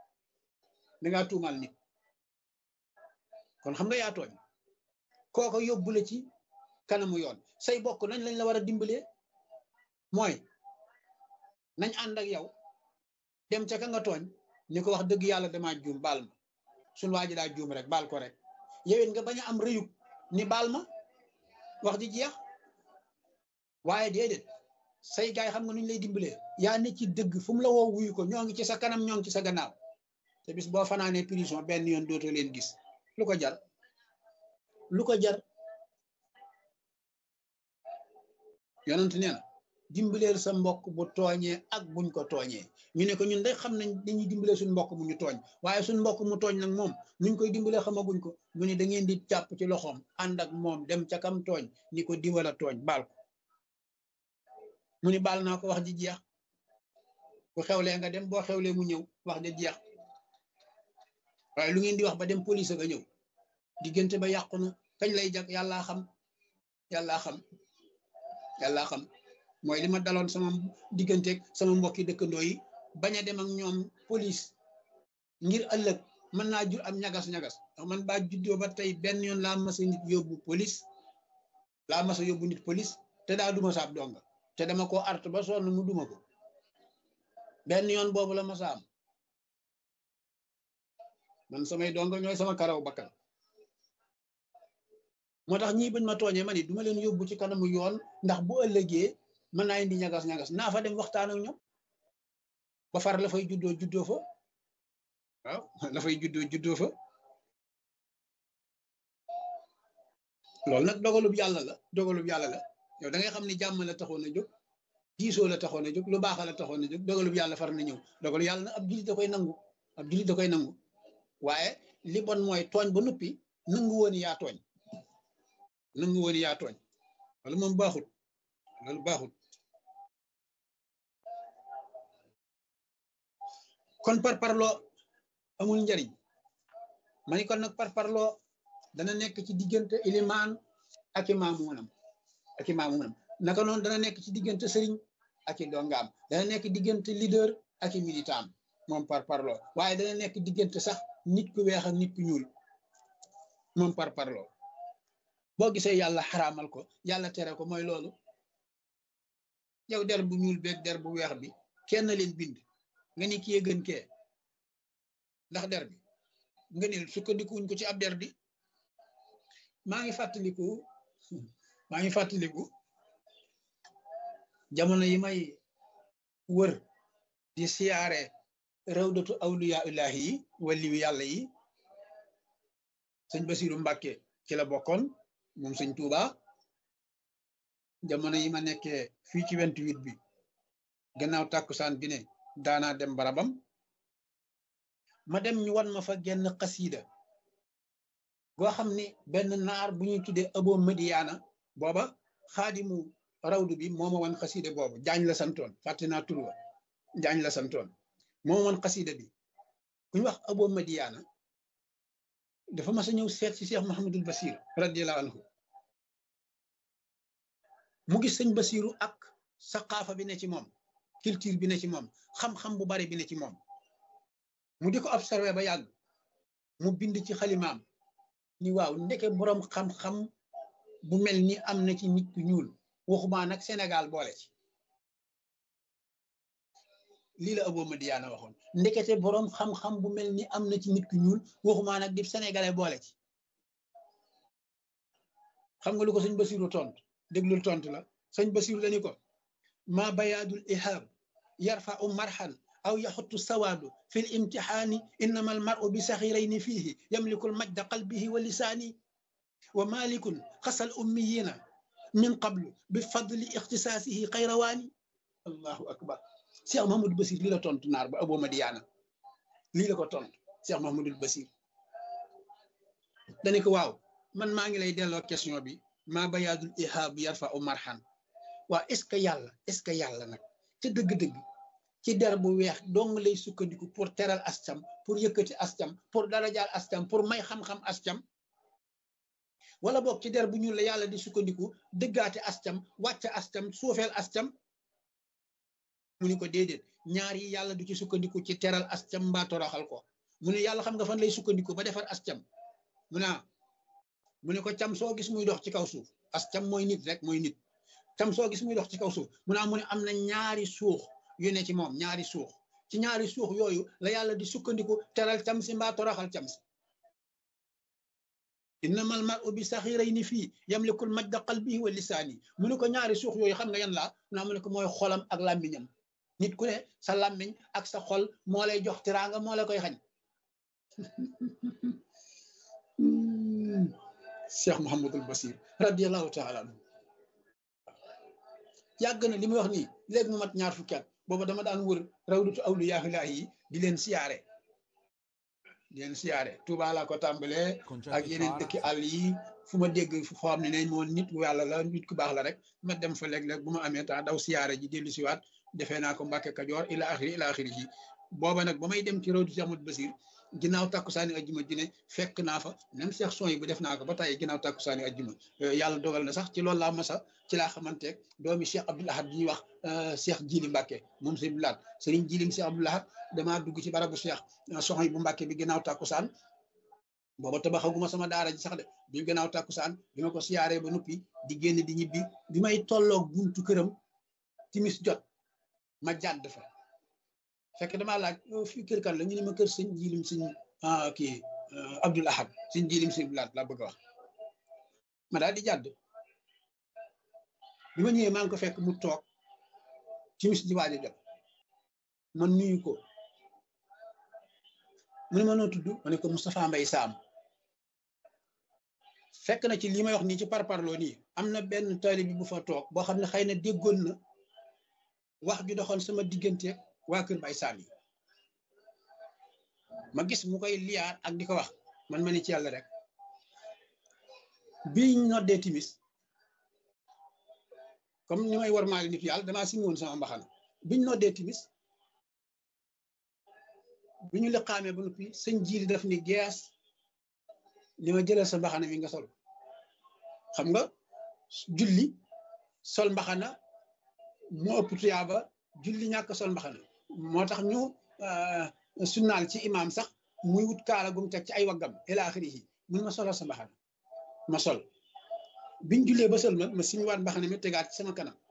nit kon xam nga yaa tooñ kooko yóbbu la ci kanamu yoon say bokk nañ lañ la war a dimbalee mooy nañ ànd ak yow dem ca ka nga tooñ ni ko wax dëgg yàlla damaa juum baal ma suñ waa ji daa juum rek baal ko rek yowit nga bañ a am rëyub ni baal ma wax ji jeex waaye déedéet say gaay xam nga nuñ lay dimbalee yaa ne ci dëgg fu mu la woo wuyu ko ñoo ngi ci sa kanam ñoo ngi ci sa gannaaw te bis boo fanaanee prison benn yoon dootoo leen gis lu ko jar yonent nee na dimbaleel sa mbokk bu tooñee ak buñ ko tooñee ñu ne ko ñun day xam nañ dañuy dimbalee suñ mbokk mu ñu tooñ waaye suñ mbokk mu tooñ nag moom nuñ koy dimbalee xamaguñ ko mu ne da ngeen di jàpp ci loxoom ànd ak moom dem ca kam tooñ ni ko diwala tooñ baal ko mu ni baal naa ko wax ji jeex bu xewlee nga dem boo xewlee mu ñëw wax ji jeex waaye lu ngeen di wax ba dem police nga ñëw diggante ba yàqu na kañ lay jag yàllaa xam mooy li ma daloon sama digganteeg sama mbokki dëkkandoo yi bañ a dem ak ñoom police ngir ëllëg mën naa jur am ñagas ndax man baa juddoo ba tey benn yoon laa masa nit yóbbu police te daa duma saab donga te dama ko art ba sonn mu duma ko benn yoon boobu la masa am man samay donga ñooy sama karaw bakkan moo tax ñii bañ ma tooñee ma ni duma leen yóbbu ci kanamu yoon ndax bu ëllëgee mën naa indi ñagas-ñagas naa fa dem waxtaan ak ñoom ba far la fay juddoo fa waaw la fay juddoo fa loolu nag dogalub yàlla la yow da ngay xam ni jàmm la taxoon a jóg diisoo la taxoon a jóg lu baax la taxoon a jóg dogalub yàlla far na ñëw dogalub yàlla nag ab jullit da koy nangu waaye li bon mooy tooñ ba noppi nangu woon yaa tooñ loolu moom baaxut kon parparloo amul njariñ ma ni kon nag parparloo dana nekk ci diggante ilimaan ak i maamuunam naka noonu dana nekk ci diggante sëriñ ak i dongaam dana nekk diggante leader ak i militant moom parparloo waaye dana nekk diggante sax nit ku weex ak nit ku ñuul moom parparloo boo gisee yàlla xaraamal ko yàlla tere ko mooy loolu yow der bu ñuul beeg der bu weex bi kenn leen bind nga ni kii gën kee ndax der bi nga ne sukkandikuwuñ ko ci ab der di maa ngi fàttaliku jamono yi may wër di siyaare rawdatu awliya illahi yi waliyu yàlla yi sëñ Basiru Mbàkke ci la bokkoon moom sëñ Tuuba jamono yi ma nekkee fii ci 28 bi gannaaw tàkkusaan bi ne daanaa dem barabam ma dem ñu wan ma fa genn xasiida goo xam ni benn naar bu ñuy tuddee Abo Madiyaana booba xaadimu rawdu bi moo ma wan xasiida boobu jaañ la santoon fàtte naa tur wa jaañ la santoon moo ma wan xasiida bi ku ñu wax Abo Madiyaana dafa mas a ñëw seet si Cheikh Mahamadul Basir radiyallahu anhu mu gis sëñ Basiru ak saqaafa bi ne ci moom culture bi ne ci moom xam-xam bu bari bi ne ci moom mu di ko observé ba yàgg mu bind ci xalimaam ni waaw ndeke boroom xam-xam bu mel ni am na ci nit ku ñuul waxumaa nag Sénégal boole ci lii la Abo Madiyaana waxoon ndekete boroom xam-xam bu mel ni am na ci nit ku ñuul waxumaa nag di sénégalais boole ci xam nga lu ko sëñ Basiru tontu déglul tontu la sëñ Basiru la ni ko ma bayaadul ihab yarfau marhan aw yaxutu sawaadu fi l imtixaani innama almaru bi saxirayni fiihi yamliku lmajda qalbihi wa lisaani wa malikun xasal ummiyina min qablu bi fadli ixtisaasihi xayrawaani allahu akbar Cheikh Mahamadul Basir lii la tontu naar ba Abo Madiyaana lii la ko tontu Cheikh Mahamadul Basir dani ko waaw man maa ngi lay delloo question bi maa bayaadul ihaabu yarfau marhan waa est-ce que yàlla nag ca dëgg-dëgg ci der bu weex dong lay sukkandiku pour teral ascam pour yëkkati ascam pour darajaal ascam pour may xam-xam ascam wala boog ci der bu ñuul la yàlla di sukkandiku dëggaate ascam wàcce ascam suufeel ascam mu ni ko déedéet ñaar yi yàlla du ci sukkandiku ci teral ascam mbaa toroxal ko mu ne yàlla xam nga fan lay sukkandiku ba defar ascam mu ne ko cam soo gis muy dox ci kaw suuf ascam mooy nit rek mooy nit cam soo gis muy dox ci kaw suuf mu ne am na ñaari suux yu ne ci moom ñaari suux ci ñaari suux yooyu la yàlla di sukkandiku teral cam si mbaa toroxal cam si innamal mar'u bi saxirayni fii yamlikul majda qalbihi wa lisaani mu ne ko ñaari suux yooyu xam nga yan laa mu ne ko mooy xolam ak làmmiñam nit ku ne sa làmmiñ ak sa xol moo lay jox teraanga moo la koy xañ Cheikh Mouhamadul Basir radiyallahu taala anhu yàgg na li muy wax nii léegi mu mat ñaar fukki at booba dama daan wër rawdatu awliyaa ilaahi yi di leen siyaare Tuubaa laa ko tàmbalee ak yeneen dëkki àll yi fu ma dégg foo xam ne nañ moom nit ku yàlla la nit ku baax la rek ma dem fa léeg-léeg bu ma amee temps daw siyaare ji dellu siwaat defee naa ko Mbàkke Kajoor ila axiri ji booba nag ba may dem ci rawdatu Cheikh Ahmadou Basir ginnaaw tàkkusaani ajjuma ji ne fekk naa fa même Cheikh son yi bu def naa ko ba tey ginnaaw tàkkusaani ajjuma yàlla dogal na sax ci loolu laa masa ci laa xamanteeg doomi Cheikh Abdoul Ahad bi ñuy wax Cheikh Jili Mbàkke moom sëñ Abdoul Ahad sëriñ Jilim Cheikh Abdoul Ahad damaa dugg ci barabu Cheikh soxna bu Mbàkke bi ginnaaw tàkkusaan booba tabaxaguma sama daara ji sax de bi ginnaaw tàkkusaan bi ma ko siyaaree ba noppi di génn di ñibbi bi may tolloog buntu këram timis jot ma jàdd fa fekk damaa laaj fii kër kan la ñu ne ma kër sëñ jilim sëñ kii Abdoul Ahad sëñ jilim sëñ Abdoul Ahad laa bëgg a wax ma daal di jàdd bi ma ñëwee maa ngi ko fekk mu toog timis di waaj a jot man nuyu ko mu ne ma noo tudd ma ne ko Moustapha Mbaye Sam fekk na ci li may wax nii ci parparloo nii am na benn taalibe bi bu fa toog boo xam ne xëy na déggoon na wax ju doxoon sama diggante waa kër Baye Sam yi ma gis mu koy liyaar ak di ko wax man ma ni ci yàlla rek biñ noddee timis comme ni may war maali nit yàlla damaa si woon sama mbaxana biñ noddee timis bi ñu liqaamee ba noppi sëñ jiili daf ni gees ni ma jëlal sa mbaxana mi nga sol xam nga julli sol mbaxana moo ëpp tuyaaba julli ñàkk sol mbaxana moo tax ñu sunnaal ci imaam sax muy wut kaala gum teg ci ay waggam ila axirihi mun ma solal sa mbaxana ma sol biñ jullee ba sol ma siñu waat mbaxana mi tegaat ci sama kanam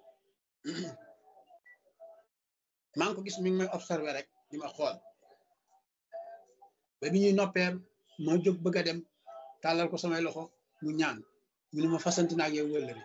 maa ngi ko gis mi ngi may observé rek di ma xool ba bi ñuy noppee ma jóg bëgg a dem tàllal ko samay loxo mu ñaan mu ne ma fasanti naa ak yow wëllëri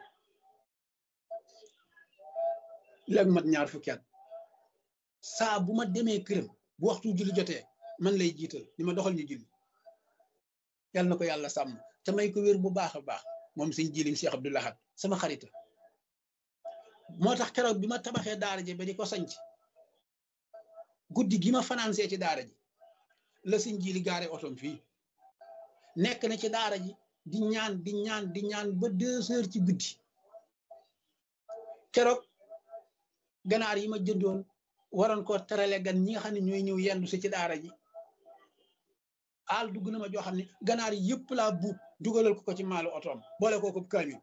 léegi mat ñaar fukki at saa bu ma demee këram bu waxtu julli jotee man lay jiital ni ma doxal ñu julli yàlla na ko yàlla sàmm te may ko wér bu baax a baax moom sëñ jilim Cheikh Abdou Lahad sama xarita moo tax keroog bi ma tabaxee daara ji ba di ko sanc guddi gi ma fanaansee ci daara ji la sëñ jili gaare otom fii nekk na ci daara ji di ñaan ba 2 heures ci guddi keroog ganaar yi ma jëndoon waroon ko terale gan ñi nga xam ne ñooy ñëw yendu si ci daara ji aal dugg na ma joo xam ne ganaar yi yëpp laa buub dugalal ko ci maalu otoom boole ko kaamil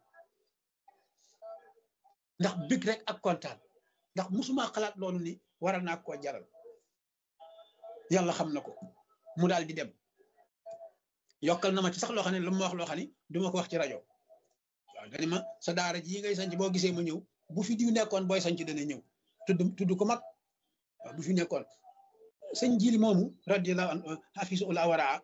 ndax big rek ak kontaan ndax musuma xalaat loolu ni waral naa koo jaral yàlla xam na ko mu daal di dem yokkal na ma ci sax loo xam ne lu ma wax loo xam ne du ma ko wax ci rajo waaw dani ma sa daara ji ngay sanc boo gisee ma ñëw bu fi diw nekkoon booy sanc dana ñëw tudd ko mag waaw bu fi nekkoon sëñ jili moomu radiyallahu anhu hafisu ul awaraa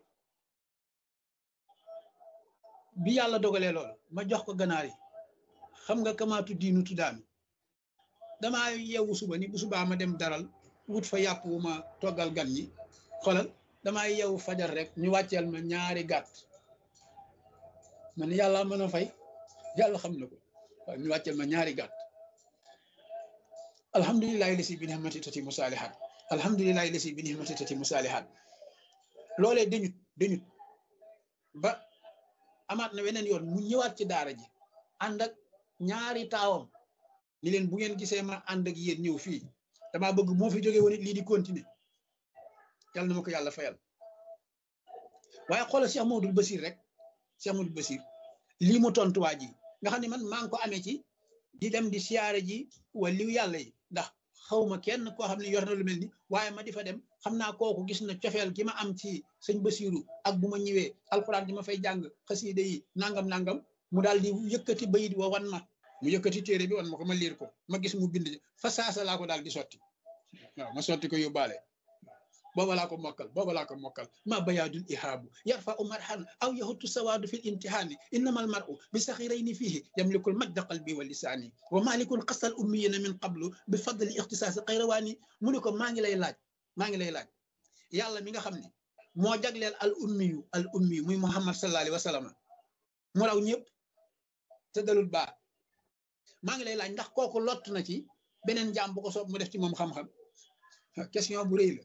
bi yàlla dogalee loolu ma jox ko ganaar yi xam nga kamaatu diinu tuddaami damaa yeewu suba ni bu subaa ma dem daral wut fa yàpp wu ma toggal gan ñi xoolal damaa yeewu fajar rek ñu wàcceel ma ñaari gàtt man yàlla mën a fay yàlla xam na ko waaw ñu wàcceel ma ñaari gàtt alhamdulilahi lasi bi nihmati tati musaalihaat alhamdulilahi lasi bi nihmati tati musaalihaat loolee dañut ba amaat na weneen yoon mu ñëwaat ci daara ji ànd ak ñaari taawam ni leen bu ngeen gisee ma ànd ak yéen ñëw fii damaa bëgg moo fi jógee woon lii di continuer yàlla na ma ko yàlla fayal waaye xoolal Cheikh Mamadou Bassir rek Cheikh Mamadou Bassir lii mu tontuwaa ji nga xam ne man maa ngi ko amee ci di dem di siyaare ji waliyu yàlla yi ndax xawma kenn koo xam ne yor na lu mel ni waaye ma di fa dem xam naa kooku gis na cofeel gi ma am ci sëñ Bassiru ak bu ma ñëwee alxuraan di ma fay jàng xasiide yi nangam mu daal di yëkkati bayit wa wan ma mu yëkkati téere bi wan ma ko ma liir ko ma gis mu bind fa saasa laa ko daal di sotti waaw ma sotti ko yóbbaale booba laa ko mokkal ma bayaadul ihaabu yarfa u marhan aw yahutu sawaadu fi l imtihaani innama al maru bi saxirayni fiihi yamlikul majda qalbi wa lisaani wa malikun xasal ummiyina min qablu bi fadli ixtisaasi xayrawaani mu ne ko maa ngi lay laaj yàlla mi nga xam ne moo jagleel al ummiyu muy muhammad sallallahu alayhi wa sallam mu raw ñëpp te dalul baa maa ngi lay laaj ndax kooku lott na ci beneen jaam bu ko soob mu def ci moom xam-xam question bu rëy la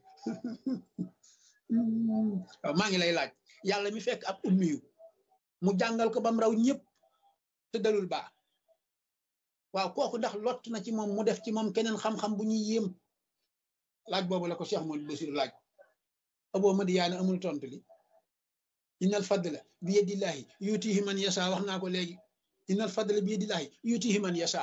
waaw maa ngi lay laaj yàlla mi fekk ab ummiyu mu jàngal ko bam raw ñëpp te dalul baa waaw kooku ndax lott na ci moom mu def ci moom keneen xam-xam bu ñuy yéem laaj boobu la ko Cheikh Modou Bassir laaj Abo Madiyaana amul tontu li innal fadla bi yadillahi yutihi man yasa wax naa ko léegi innal fadla bi yadillahi yutihi man yasa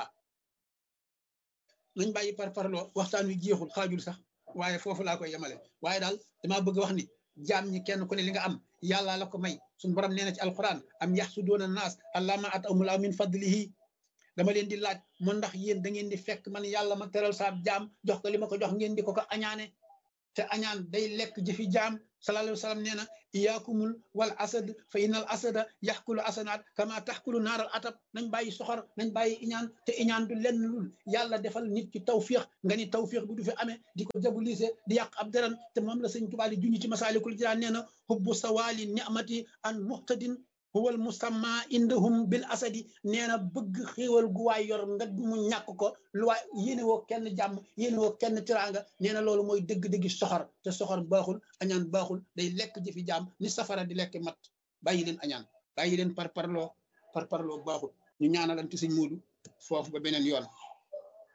nañ bàyyi parloo waxtaan wi jeexul xaajul sax waaye foofu laa koy yemale waaye daal damaa bëgg wax ni jaam ñi kenn ku ne li nga am yàlla la ko may suñu borom nee na ci alquran am yaxsuduuna naas allaa ma atahumullahu min fadlihi dama leen di laaj man ndax yéen da ngeen di fekk man yàlla ma teral saab jaam jox ko li ma ko jox ngeen di ko añaane te añaan day lekk jëfi jaam sallallahu alayhi wa sallam nee na iyaakumul wal asad fa innal asada yaxkulu asanaat kama taxkulu naaral atab nañ bàyyi soxor nañ bàyyi iñaan te iñaan du lenn lul yàlla defal nit ci tawfiix nga ni tawfiix bu du fi amee di ko jabulise di yàq ab deran te moom la sëñ Tuubaa di junj ci masaalikul jinaan nee na hubbu sawaali ni'mati an muhtadin huwal musamma indahum bil asadi nee na bëgg xéewal gu waay yor nga mu ñàkk ko lu waay yéene woo kenn jàmm yéene woo kenn tiraanga nee na loolu mooy dëgg-dëggi soxor te soxor baaxul añaan baaxul day lekk jëfi jaam ni safara di lekk mat bàyyi leen añaan bàyyi leen parparloo baaxul ñu ñaanalante sëñ Moodu foofu ba beneen yoon